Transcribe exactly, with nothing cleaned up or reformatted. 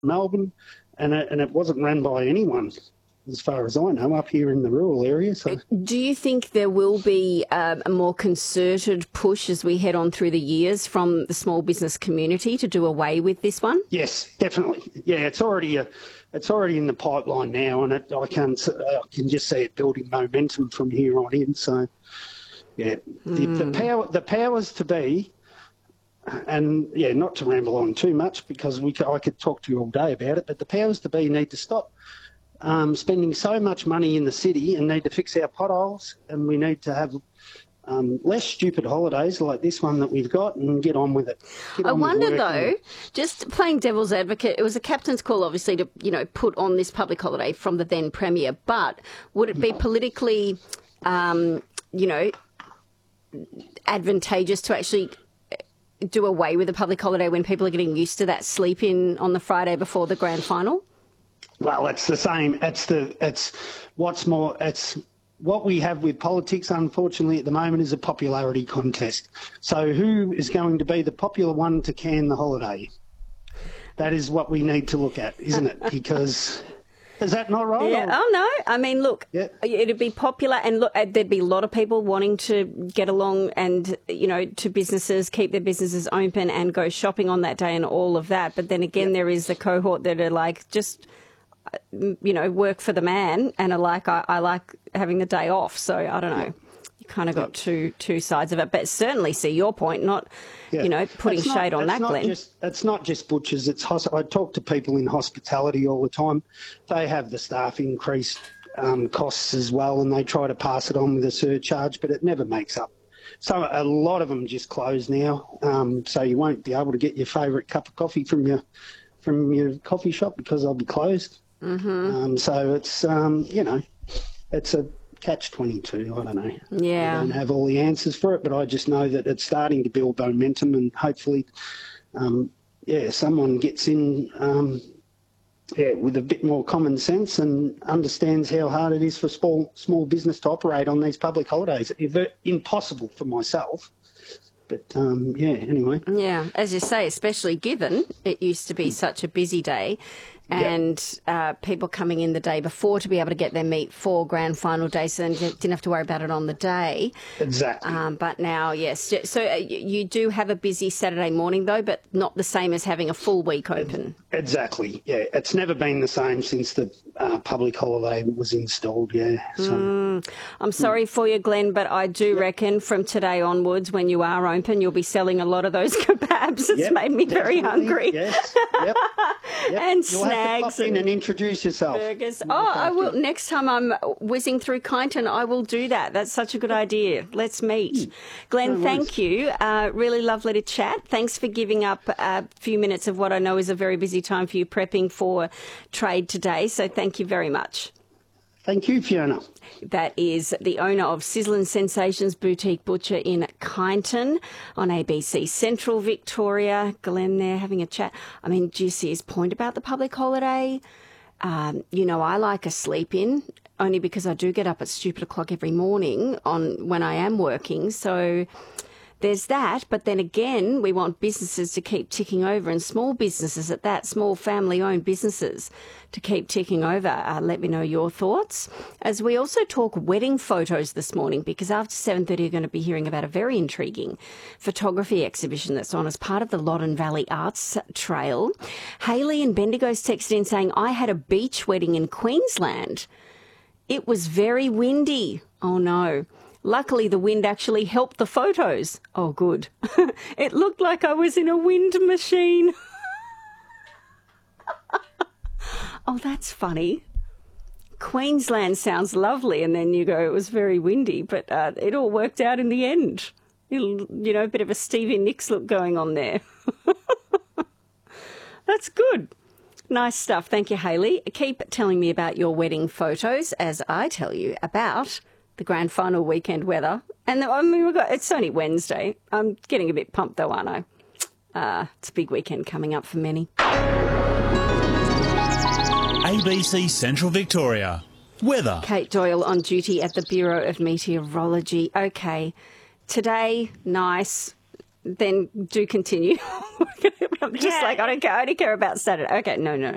Melbourne, and it, and it wasn't run by anyone, as far as I know, up here in the rural area. So, do you think there will be um, a more concerted push as we head on through the years from the small business community to do away with this one? Yes, definitely. Yeah, it's already a, it's already in the pipeline now, and it, I can I can just see it building momentum from here on in. So, yeah, mm. the, the power the powers to be. And, yeah, not to ramble on too much because we could, I could talk to you all day about it, but the powers to be need to stop um, spending so much money in the city and need to fix our potholes, and we need to have um, less stupid holidays like this one that we've got and get on with it. Get I on wonder, with though, just playing devil's advocate, it was a captain's call, obviously, to, you know, put on this public holiday from the then Premier, but would it be politically, um, you know, advantageous to actually do away with a public holiday when people are getting used to that sleep in on the Friday before the grand final? Well, it's the same. It's the it's what's more. It's what we have with politics. Unfortunately, at the moment, is a popularity contest. So, who is going to be the popular one to can the holiday? That is what we need to look at, isn't it? Because is that not right? Yeah. Oh no. I mean, look, yeah. It'd be popular, and look, there'd be a lot of people wanting to get along and, you know, to businesses, keep their businesses open and go shopping on that day and all of that. But then again, yeah. there is the cohort that are like, just, you know, work for the man and are like, I, I like having the day off. So I don't know. Yeah. You kind of got yeah. two two sides of it, but certainly see your point. Not, yeah. you know, putting it's shade not, on that, not Glenn. Just, it's not just butchers. It's I talk to people in hospitality all the time. They have the staff increase um, costs as well, and they try to pass it on with a surcharge, but it never makes up. So a lot of them just close now, um, so you won't be able to get your favourite cup of coffee from your from your coffee shop because they'll be closed. Mm-hmm. Um, so it's um, you know, it's a catch twenty-two, I don't know. Yeah. I don't have all the answers for it, but I just know that it's starting to build momentum, and hopefully, um, yeah, someone gets in um, yeah, with a bit more common sense and understands how hard it is for small, small business to operate on these public holidays. It's impossible for myself. But, um, yeah, anyway. Yeah, as you say, especially given it used to be such a busy day, and yep. uh, people coming in the day before to be able to get their meat for grand final day, so then you didn't have to worry about it on the day. Exactly. Um, but now, yes. So uh, you do have a busy Saturday morning, though, but not the same as having a full week open. Exactly, yeah. It's never been the same since the uh, public holiday was installed, yeah. So. Mm, I'm sorry mm. for you, Glenn, but I do yep. reckon from today onwards, when you are open, you'll be selling a lot of those kebabs. It's yep, made me very hungry. Yes, yep. Yep. And You'll snags have to pop in and, and introduce yourself. Burgers. Oh, I will. Next time I'm whizzing through Kyneton, I will do that. That's such a good idea. Let's meet. Mm. Glenn, no thank you. Uh, really lovely to chat. Thanks for giving up a few minutes of what I know is a very busy time for you prepping for trade today. So thank you very much. Thank you, Fiona. That is the owner of Sizzlin' Sensations Boutique Butcher in Kyneton on A B C Central Victoria. Glenn there having a chat. I mean, do you see his point about the public holiday? Um, you know, I like a sleep in only because I do get up at stupid o'clock every morning on when I am working. So there's that. But then again, we want businesses to keep ticking over, and small businesses at that, small family-owned businesses to keep ticking over. Uh, let me know your thoughts. As we also talk wedding photos this morning, because after seven thirty, you're going to be hearing about a very intriguing photography exhibition that's on as part of the Loddon Valley Arts Trail. Hayley in Bendigo's texted in saying, I had a beach wedding in Queensland. It was very windy. Oh, no. Luckily, the wind actually helped the photos. Oh, good. It looked like I was in a wind machine. Oh, that's funny. Queensland sounds lovely, and then you go, it was very windy, but uh, it all worked out in the end. You know, a bit of a Stevie Nicks look going on there. That's good. Nice stuff. Thank you, Hayley. Keep telling me about your wedding photos as I tell you about the grand final weekend weather. And I mean, we've got, it's only Wednesday. I'm getting a bit pumped though, aren't I? Uh, it's a big weekend coming up for many. A B C Central Victoria. Weather. Kate Doyle on duty at the Bureau of Meteorology. Okay, today, nice. Then do continue. I'm just yeah. like, I don't care. I only care about Saturday. Okay, no, no.